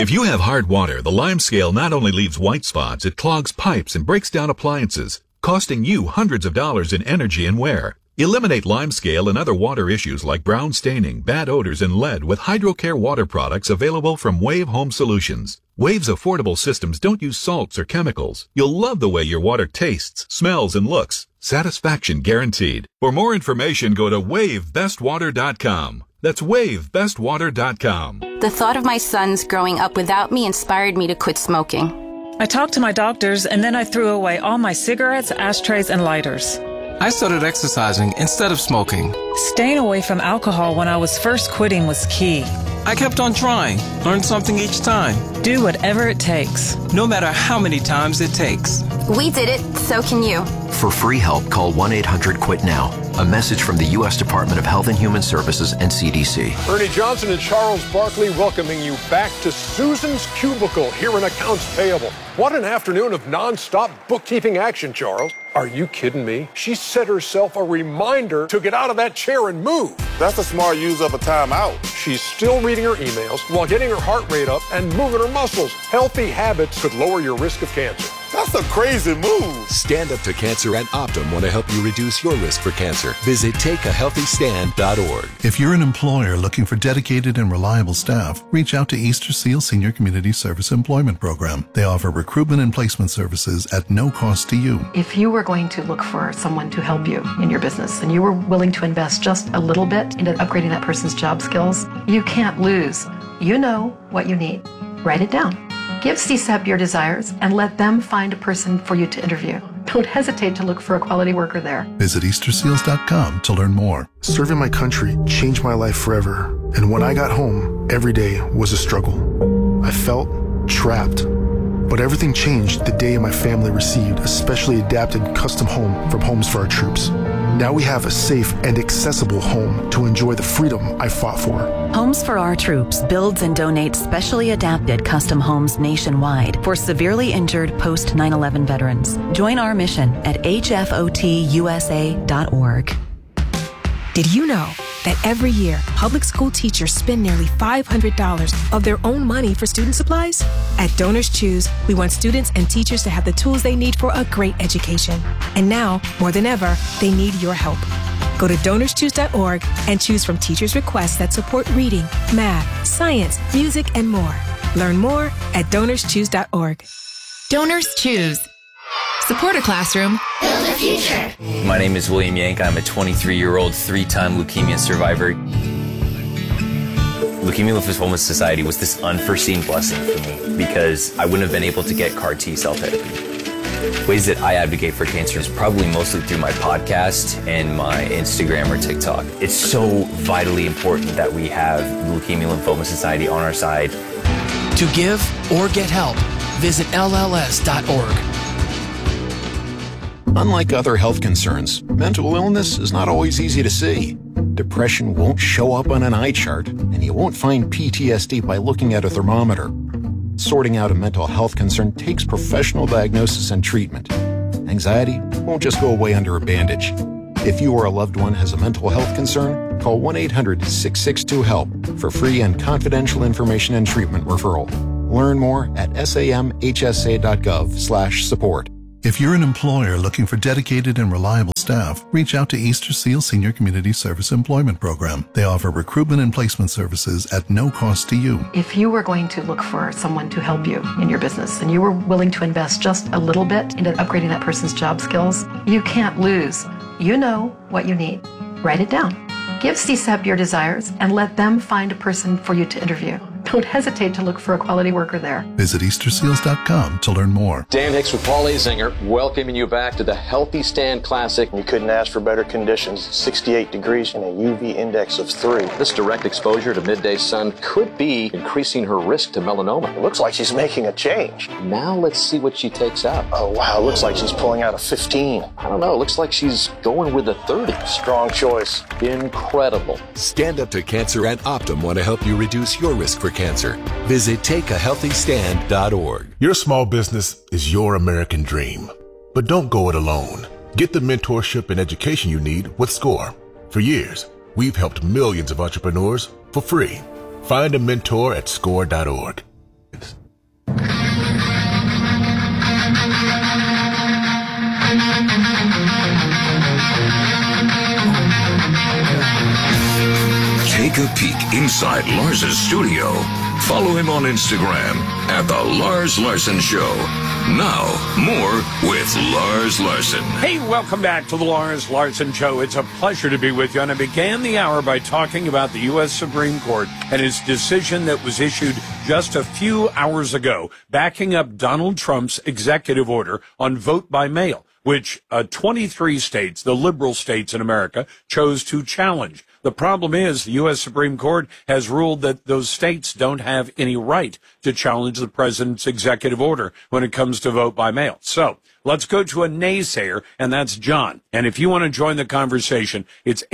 If you have hard water, the Lime Scale not only leaves white spots, it clogs pipes and breaks down appliances, costing you hundreds of dollars in energy and wear. Eliminate Lime Scale and other water issues like brown staining, bad odors, and lead with HydroCare water products available from Wave Home Solutions. Wave's affordable systems don't use salts or chemicals. You'll love the way your water tastes, smells, and looks. Satisfaction guaranteed. For more information, go to WaveBestWater.com. That's WaveBestWater.com. The thought of my sons growing up without me inspired me to quit smoking. I talked to my doctors, and then I threw away all my cigarettes, ashtrays, and lighters. I started exercising instead of smoking. Staying away from alcohol when I was first quitting was key. I kept on trying, learned something each time. Do whatever it takes. No matter how many times it takes. We did it, so can you. For free help, call 1-800-QUIT-NOW. A message from the U.S. Department of Health and Human Services and CDC. Ernie Johnson and Charles Barkley welcoming you back to Susan's Cubicle here in Accounts Payable. What an afternoon of non-stop bookkeeping action, Charles. Are you kidding me? She set herself a reminder to get out of that chair and move. That's a smart use of a timeout. She's still reading her emails while getting her heart rate up and moving her muscles. Healthy habits could lower your risk of cancer. That's a crazy move. Stand Up to Cancer and Optum want to help you reduce your risk for cancer. Visit takeahealthystand.org. If you're an employer looking for dedicated and reliable staff, reach out to Easter Seal Senior Community Service Employment Program. They offer recruitment and placement services at no cost to you. If you were going to look for someone to help you in your business and you were willing to invest just a little bit into upgrading that person's job skills, you can't lose. You know what you need. Write it down. Give CSEP your desires and let them find a person for you to interview. Don't hesitate to look for a quality worker there. Visit EasterSeals.com to learn more. Serving my country changed my life forever. And when I got home, every day was a struggle. I felt trapped. But everything changed the day my family received a specially adapted custom home from Homes for Our Troops. Now we have a safe and accessible home to enjoy the freedom I fought for. Homes for Our Troops builds and donates specially adapted custom homes nationwide for severely injured post 9/11 veterans. Join our mission at hfotusa.org. Did you know that every year, public school teachers spend nearly $500 of their own money for student supplies? At Donors Choose, we want students and teachers to have the tools they need for a great education. And now, more than ever, they need your help. Go to DonorsChoose.org and choose from teachers' requests that support reading, math, science, music, and more. Learn more at DonorsChoose.org. Donors Choose. Support a classroom. Build a future. My name is William Yank. I'm a 23-year-old, 3-time leukemia survivor. Leukemia Lymphoma Society was this unforeseen blessing for me because I wouldn't have been able to get CAR T-cell therapy. Ways that I advocate for cancer is probably mostly through my podcast and my Instagram or TikTok. It's so vitally important that we have the Leukemia Lymphoma Society on our side. To give or get help, visit LLS.org. Unlike other health concerns, mental illness is not always easy to see. Depression won't show up on an eye chart, and you won't find PTSD by looking at a thermometer. Sorting out a mental health concern takes professional diagnosis and treatment. Anxiety won't just go away under a bandage. If you or a loved one has a mental health concern, call 1-800-662-HELP for free and confidential information and treatment referral. Learn more at samhsa.gov/support. If you're an employer looking for dedicated and reliable staff, reach out to Easter Seal Senior Community Service Employment Program. They offer recruitment and placement services at no cost to you. If you were going to look for someone to help you in your business and you were willing to invest just a little bit into upgrading that person's job skills, you can't lose. You know what you need. Write it down. Give CSEP your desires and let them find a person for you to interview. Don't hesitate to look for a quality worker there. Visit EasterSeals.com to learn more. Dan Hicks with Paul Azinger, welcoming you back to the Healthy Stand Classic. You couldn't ask for better conditions. 68 degrees and a UV index of 3. This direct exposure to midday sun could be increasing her risk to melanoma. It looks like she's making a change. Now let's see what she takes out. Oh, wow. It looks like she's pulling out a 15. I don't know. It looks like she's going with a 30. Strong choice. Incredible. Stand Up to Cancer and Optum want to help you reduce your risk for cancer. Visit takeahealthystand.org. Your small business is your American dream. But don't go it alone. Get the mentorship and education you need with SCORE. For years, we've helped millions of entrepreneurs for free. Find a mentor at score.org. a peek inside Lars's studio. Follow him on Instagram at The Lars Larson Show. Now, more with Lars Larson. Hey, welcome back to The Lars Larson Show. It's a pleasure to be with you. And I began the hour by talking about the U.S. Supreme Court and its decision that was issued just a few hours ago, backing up Donald Trump's executive order on vote by mail, which 23 states, the liberal states in America, chose to challenge. The problem is the U.S. Supreme Court has ruled that those states don't have any right to challenge the president's executive order when it comes to vote by mail. So let's go to a naysayer, and that's John. And if you want to join the conversation, it's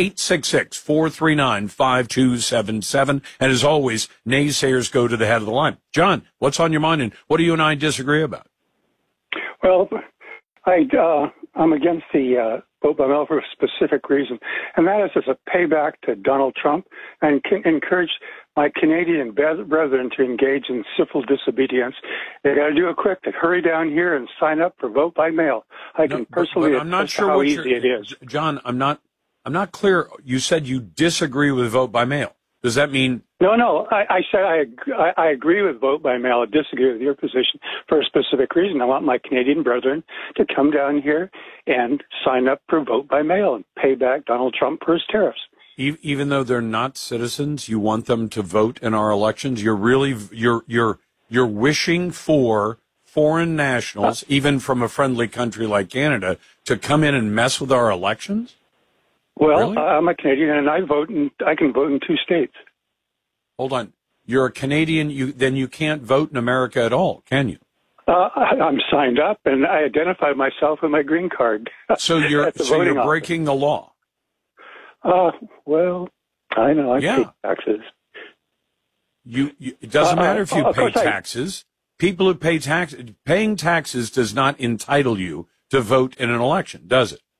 866-439-5277. And as always, naysayers go to the head of the line. John, what's on your mind, and what do you and I disagree about? Well, I'm against the vote by mail for a specific reason, and that is as a payback to Donald Trump, and encourage my Canadian brethren to engage in civil disobedience. They got to do it quick. They hurry down here and sign up for vote by mail. I can personally I'm not sure how easy it is. John, I'm not clear. You said you disagree with vote by mail. Does that mean? No. I said I agree with vote by mail. I disagree with your position for a specific reason. I want my Canadian brethren to come down here and sign up for vote by mail and pay back Donald Trump for his tariffs. Even though they're not citizens, you want them to vote in our elections. You're really you're wishing for foreign nationals, even from a friendly country like Canada, to come in and mess with our elections? Well, really? I'm a Canadian, and I can vote in 2 states. Hold on. You're a Canadian, then you can't vote in America at all, can you? I'm signed up, and I identify myself with my green card. So you're breaking the law. Well, I know. I pay taxes. It doesn't matter if you pay taxes. People who pay taxes, paying taxes does not entitle you to vote in an election, does it?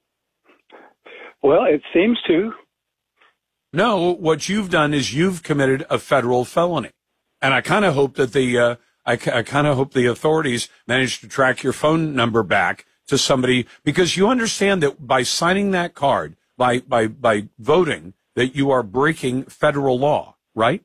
Well, it seems to. No, what you've done is you've committed a federal felony, and I kind of hope that the authorities manage to track your phone number back to somebody, because you understand that by signing that card, by voting, that you are breaking federal law, right?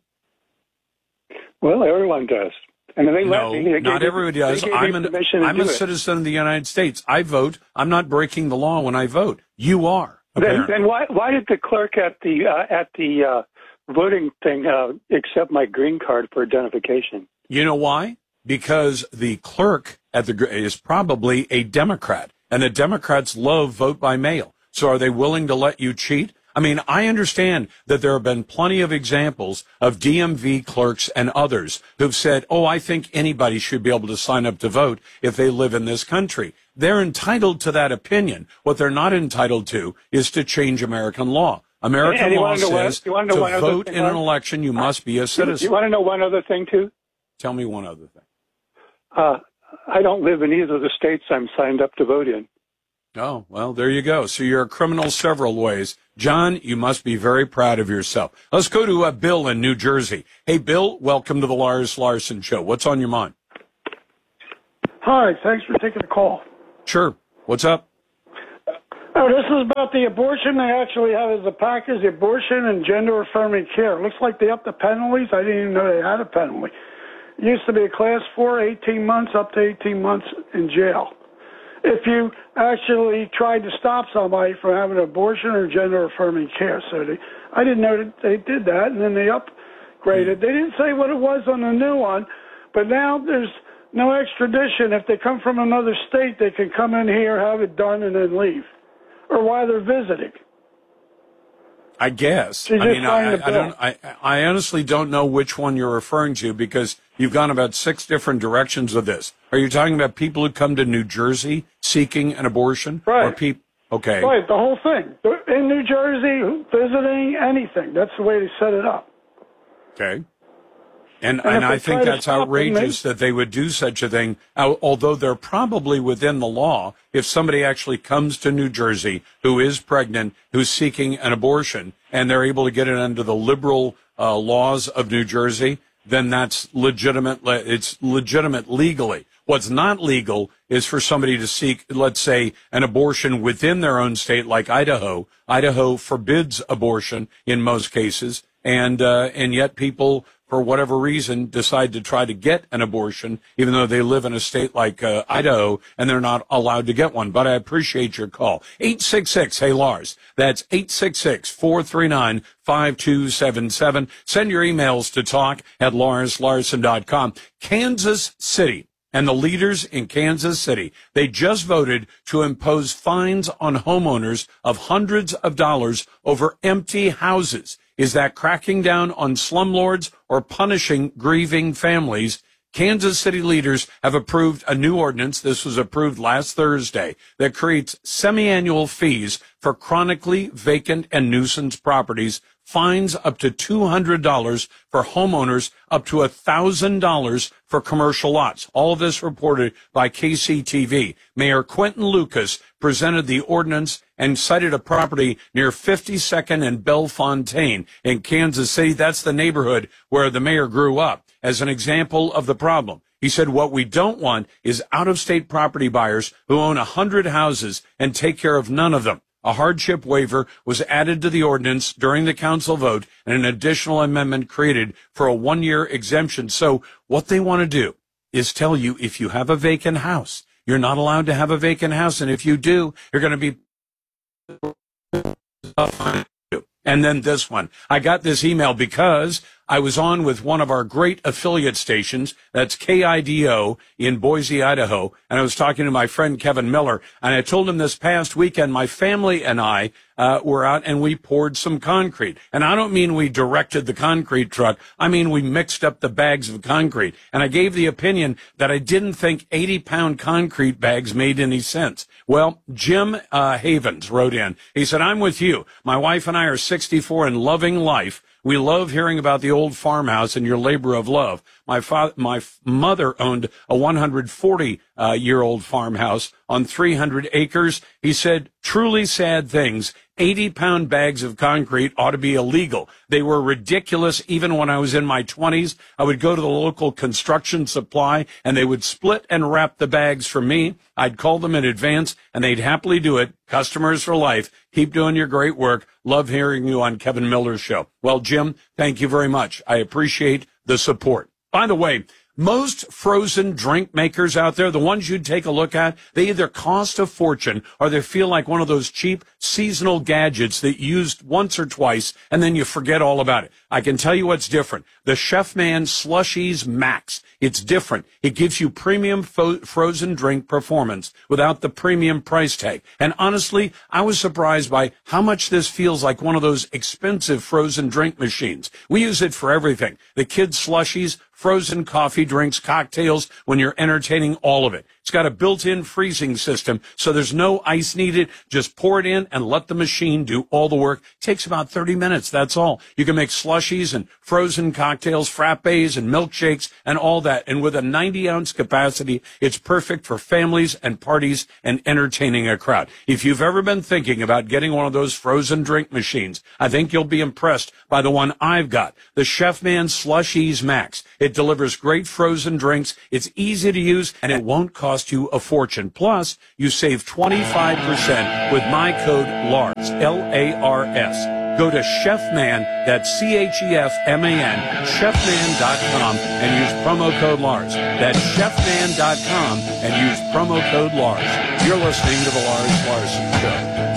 Well, everyone does. And they let me. Not everybody does. I'm a citizen of the United States. I vote. I'm not breaking the law when I vote. You are. Then why did the clerk at the voting thing accept my green card for identification? You know why? Because the clerk is probably a Democrat, and the Democrats love vote by mail. So are they willing to let you cheat? I mean, I understand that there have been plenty of examples of DMV clerks and others who've said, I think anybody should be able to sign up to vote if they live in this country. They're entitled to that opinion. What they're not entitled to is to change American law. American law says to vote in an election, you must be a citizen. You want to know one other thing, too? Tell me one other thing. I don't live in either of the states I'm signed up to vote in. Oh, well, there you go. So you're a criminal several ways. John, you must be very proud of yourself. Let's go to Bill in New Jersey. Hey, Bill, welcome to the Lars Larson Show. What's on your mind? Hi, thanks for taking the call. Sure. What's up? Oh, this is about the abortion. They actually have as a package abortion and gender-affirming care. Looks like they upped the penalties. I didn't even know they had a penalty. It used to be a class 4, 18 months, up to 18 months in jail. If you actually tried to stop somebody from having an abortion or gender-affirming care. So I didn't know that they did that, and then they upgraded. They didn't say what it was on the new one, but now there's no extradition. If they come from another state, they can come in here, have it done, and then leave, or while they're visiting. I guess. I honestly don't know which one you're referring to, because you've gone about 6 different directions of this. Are you talking about people who come to New Jersey seeking an abortion? Right. Okay. Right, the whole thing. In New Jersey, visiting, anything. That's the way they set it up. Okay. And I think that's outrageous that they would do such a thing, although they're probably within the law. If somebody actually comes to New Jersey who is pregnant, who's seeking an abortion, and they're able to get it under the liberal laws of New Jersey, then that's legitimate. It's legitimate legally. What's not legal is for somebody to seek, let's say, an abortion within their own state, like Idaho. Idaho forbids abortion in most cases. and yet people, for whatever reason, decide to try to get an abortion, even though they live in a state like Idaho, and they're not allowed to get one. But I appreciate your call. 866, hey, Lars. That's 866-439-5277. Send your emails to talk@LarsLarson.com. Kansas City and the leaders in Kansas City, they just voted to impose fines on homeowners of hundreds of dollars over empty houses. Is that cracking down on slumlords or punishing grieving families? Kansas City leaders have approved a new ordinance. This was approved last Thursday that creates semi-annual fees for chronically vacant and nuisance properties, fines up to $200 for homeowners, up to $1,000 for commercial lots. All of this reported by KCTV. Mayor Quentin Lucas presented the ordinance and cited a property near 52nd and Bellefontaine in Kansas City. That's the neighborhood where the mayor grew up, as an example of the problem. He said what we don't want is out-of-state property buyers who own 100 houses and take care of none of them. A hardship waiver was added to the ordinance during the council vote, and an additional amendment created for a one-year exemption. So what they want to do is tell you if you have a vacant house, you're not allowed to have a vacant house, and if you do, you're going to be... And then this one. I got this email because I was on with one of our great affiliate stations, that's KIDO in Boise, Idaho, and I was talking to my friend Kevin Miller, and I told him this past weekend my family and I were out and we poured some concrete. And I don't mean we directed the concrete truck. I mean we mixed up the bags of concrete. And I gave the opinion that I didn't think 80-pound concrete bags made any sense. Well, Jim Havens wrote in. He said, I'm with you. My wife and I are 64 and loving life. We love hearing about the old farmhouse and your labor of love. My mother owned a 140-year-old farmhouse on 300 acres. He said, truly sad things. 80-pound bags of concrete ought to be illegal. They were ridiculous. Even when I was in my 20s, I would go to the local construction supply, and they would split and wrap the bags for me. I'd call them in advance, and they'd happily do it. Customers for life. Keep doing your great work. Love hearing you on Kevin Miller's show. Well, Jim, thank you very much. I appreciate the support. By the way, most frozen drink makers out there, the ones you'd take a look at, they either cost a fortune or they feel like one of those cheap seasonal gadgets that you used once or twice and then you forget all about it. I can tell you what's different. The Chef Man Slushies Max. It's different. It gives you premium frozen drink performance without the premium price tag. And honestly, I was surprised by how much this feels like one of those expensive frozen drink machines. We use it for everything. The kids' slushies, frozen coffee drinks, cocktails, when you're entertaining, all of it. It's got a built-in freezing system, so there's no ice needed. Just pour it in and let the machine do all the work. It takes about 30 minutes, that's all. You can make slushies and frozen cocktails, frappes and milkshakes and all that. And with a 90-ounce capacity, it's perfect for families and parties and entertaining a crowd. If you've ever been thinking about getting one of those frozen drink machines, I think you'll be impressed by the one I've got, the Chef Man Slushies Max. It delivers great frozen drinks. It's easy to use, and it won't cost you a fortune. Plus, you save 25% with my code LARS, L-A-R-S. Go to Chefman, that's C-H-E-F-M-A-N, chefman.com, and use promo code LARS. That's chefman.com and use promo code LARS. You're listening to The Lars Larson Show.